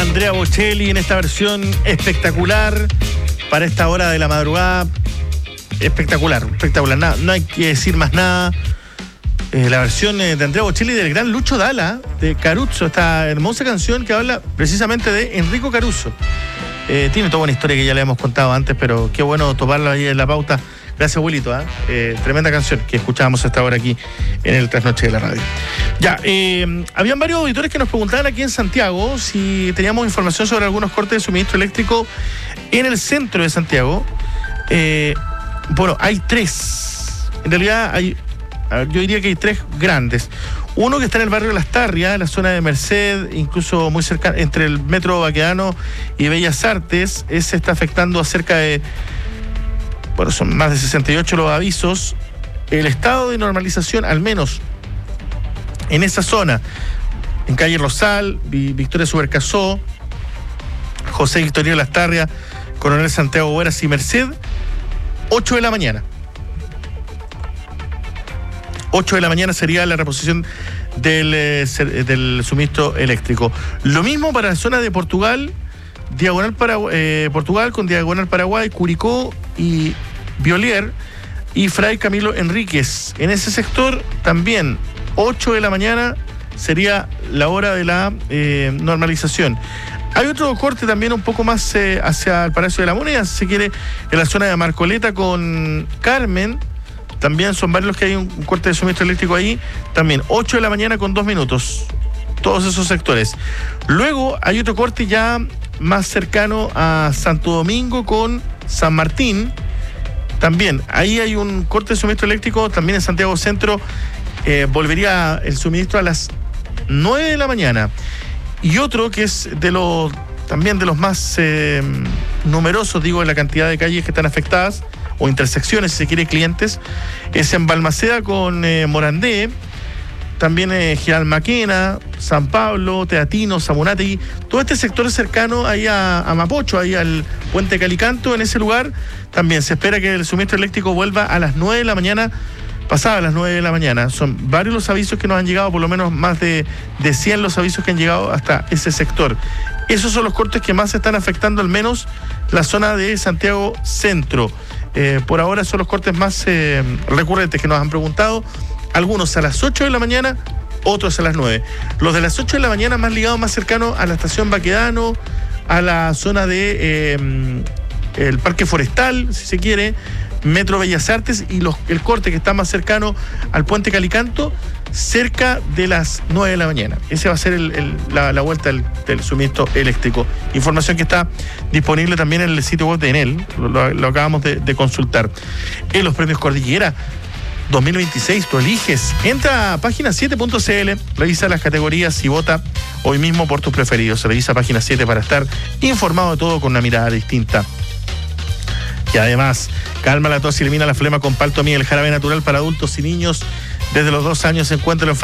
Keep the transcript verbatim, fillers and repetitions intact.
Andrea Bocelli en esta versión espectacular para esta hora de la madrugada. Espectacular, espectacular. Nada, no hay que decir más nada. Eh, la versión eh, de Andrea Bocelli del gran Lucho Dalla, de Caruso, esta hermosa canción que habla precisamente de Enrico Caruso. Eh, tiene toda una historia que ya le hemos contado antes, pero qué bueno tomarla ahí en la pauta. Gracias, Wilito. ¿eh? Eh, tremenda canción que escuchábamos hasta ahora aquí en el Trasnoche de la Radio. Ya, eh, habían varios auditores que nos preguntaban aquí en Santiago si teníamos información sobre algunos cortes de suministro eléctrico en el centro de Santiago. Eh, bueno, hay tres. En realidad hay, yo diría que hay tres grandes. Uno que está en el barrio Las Tarrias, en la zona de Merced, incluso muy cerca, entre el Metro Baquedano y Bellas Artes. Ese está afectando a cerca de... Bueno, son más de sesenta y ocho los avisos. El estado de normalización, al menos en esa zona, en calle Rosal, Victoria Subercasó, José Victorino Lastarria, Coronel Santiago Hueras y Merced, ocho de la mañana. ocho de la mañana sería la reposición del, eh, del suministro eléctrico. Lo mismo para la zona de Portugal, Diagonal para, eh, Portugal con Diagonal Paraguay, Curicó y Violier y Fray Camilo Enríquez. En ese sector también ocho de la mañana sería la hora de la eh, normalización. Hay otro corte también un poco más eh, hacia el Palacio de la Moneda, si se quiere, en la zona de Marcoleta con Carmen. También son varios los que hay un, un corte de suministro eléctrico ahí. También ocho de la mañana con dos minutos. Todos esos sectores. Luego hay otro corte ya más cercano a Santo Domingo con San Martín. También, ahí hay un corte de suministro eléctrico. También en Santiago Centro eh, volvería el suministro a las nueve de la mañana. Y otro que es de los también de los más eh, numerosos, digo, en la cantidad de calles que están afectadas, o intersecciones, si se quiere, clientes, es en Balmaceda con eh, Morandé. También eh, General Maquena, San Pablo, Teatino, Zamunategui, todo este sector es cercano ahí a, a Mapocho, ahí al puente Calicanto. En ese lugar también se espera que el suministro eléctrico vuelva a las nueve de la mañana, pasada las nueve de la mañana. Son varios los avisos que nos han llegado, por lo menos más de, de cien los avisos que han llegado hasta ese sector. Esos son los cortes que más están afectando al menos la zona de Santiago Centro. Eh, por ahora son los cortes más eh, recurrentes que nos han preguntado. Algunos a las ocho de la mañana, otros a las nueve. Los de las ocho de la mañana más ligados, más cercanos a la estación Baquedano, a la zona de eh, el Parque Forestal, si se quiere, Metro Bellas Artes, y los, el corte que está más cercano al puente Calicanto, cerca de las nueve de la mañana. Ese va a ser el, el, la, la vuelta del, del suministro eléctrico. Información que está disponible también en el sitio web de Enel, lo, lo, lo acabamos de, de consultar. En los premios Cordillera dos mil veintiséis, tú eliges. Entra a página siete punto c l, revisa las categorías y vota hoy mismo por tus preferidos. Revisa página siete para estar informado de todo con una mirada distinta. Y además, calma la tos y elimina la flema con Paltomil, el jarabe natural para adultos y niños. Desde los dos años se encuentra en